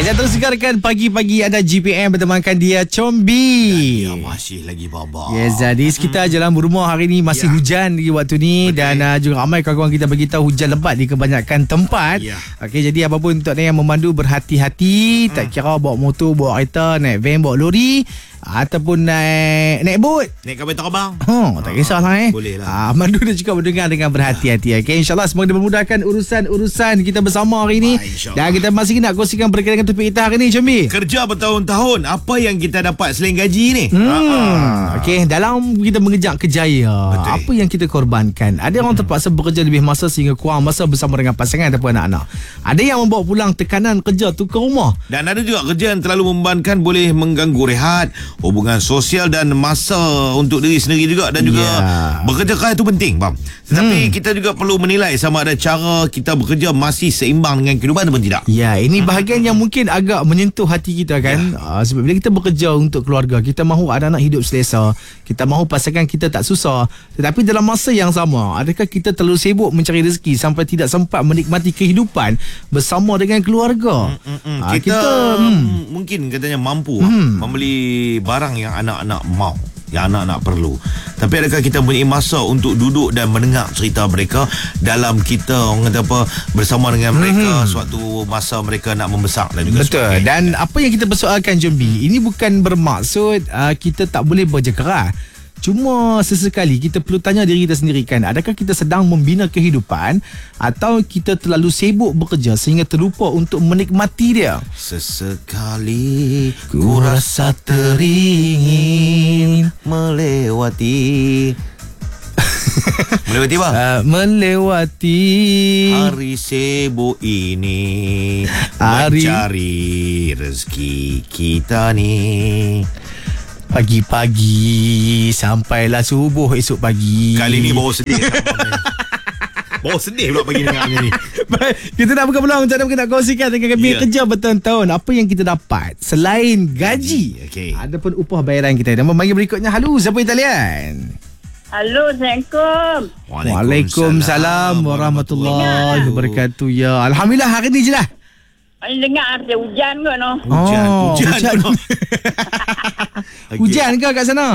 Saya terus segarkan pagi-pagi ada GPM bertemankan dia Combi. Ya, masih lagi baba. Yes, jadi sekitar jalan rumah hari ni masih hujan di waktu ni. Betul. Dan juga ramai kawan-kawan kita beritahu hujan lebat di kebanyakan tempat. Okey, jadi apapun untuk yang memandu berhati-hati, tak kira bawa motor, bawa kereta, naik van, bawa lori ataupun naik bot, naik kapal terbang. Tak kisahlah Boleh lah. Mandu dan juga mendengar dengan berhati-hati. Okey, insya-Allah semoga memudahkan urusan kita bersama hari ni. Dan kita masih nak kongsikan berkaitan dengan topik kita hari ni, Combi. Kerja bertahun-tahun, apa yang kita dapat selain gaji ni? Okey, dalam kita mengejar kejayaan, apa yang kita korbankan? Ada orang terpaksa bekerja lebih masa sehingga kurang masa bersama dengan pasangan ataupun anak-anak. Ada yang membawa pulang tekanan kerja tu ke rumah. Dan ada juga kerja yang terlalu membebankan, boleh mengganggu rehat, hubungan sosial dan masa untuk diri sendiri juga. Dan juga bekerja keras itu penting, faham? Tetapi kita juga perlu menilai sama ada cara kita bekerja masih seimbang dengan kehidupan ataupun tidak. Ya, ini bahagian yang mungkin agak menyentuh hati kita kan. Sebab bila kita bekerja untuk keluarga, kita mahu anak-anak hidup selesa, kita mahu pasangan kita tak susah. Tetapi dalam masa yang sama, adakah kita terlalu sibuk mencari rezeki sampai tidak sempat menikmati kehidupan bersama dengan keluarga? Kita mungkin katanya mampu membeli barang yang anak-anak mau, yang anak-anak perlu. Tapi adakah kita mempunyai masa untuk duduk dan mendengar cerita mereka dalam kita orang kata apa, bersama dengan mereka suatu masa mereka nak membesar dan juga betul. Dan apa yang kita persoalkan, Jombi, ini bukan bermaksud kita tak boleh bekerja keras. Cuma sesekali kita perlu tanya diri kita sendiri kan, adakah kita sedang membina kehidupan atau kita terlalu sibuk bekerja sehingga terlupa untuk menikmati dia? Sesekali ku rasa teringin melewati melewati apa? Melewati hari sibuk ini, mencari rezeki kita ni. Pagi-pagi sampailah subuh esok pagi. Kali ni bawa sedih. Bawa sedih pula pagi dengarnya ni. Baik, kita nak buka peluang untuk nak kongsikan dengan kami kerja bertahun-tahun. Apa yang kita dapat selain gaji ataupun upah bayaran kita. Dan memanggil berikutnya. Halo, siapa di talian? Halo, Assalamualaikum. Waalaikumsalam warahmatullahi wabarakatuh. Ya, alhamdulillah hari ni je lah. Dengar ada hujan ke no? Hujan ke kat sana?